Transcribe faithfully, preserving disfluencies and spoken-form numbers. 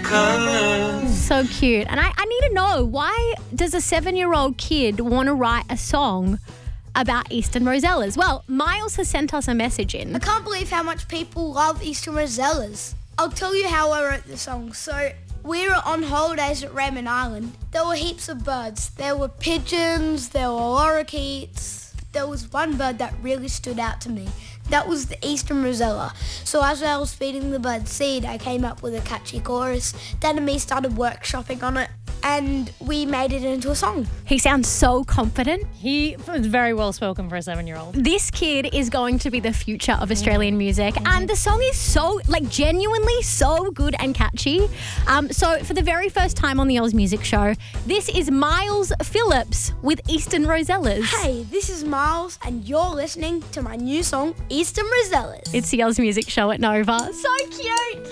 colours. So cute. And I, I need to know, why does a seven-year-old kid want to write a song about Eastern Rosellas? Well, Miles has sent us a message in. I can't believe how much people love Eastern Rosellas. I'll tell you how I wrote the song. So we were on holidays at Raymond Island. There were heaps of birds. There were pigeons, there were lorikeets. There was one bird that really stood out to me. That was the Eastern Rosella. So as I was feeding the bird seed, I came up with a catchy chorus. Dad and me started workshopping on it, and we made it into a song. He sounds so confident. He was very well spoken for a seven-year-old. This kid is going to be the future of Australian music, and the song is so, like, genuinely so good and catchy. Um, so for the very first time on the Oz Music Show, this is Miles Phillips with Eastern Rosellas. Hey, this is Miles, and you're listening to my new song, Eastern Rosellas. It's the Oz Music Show at Nova. So cute.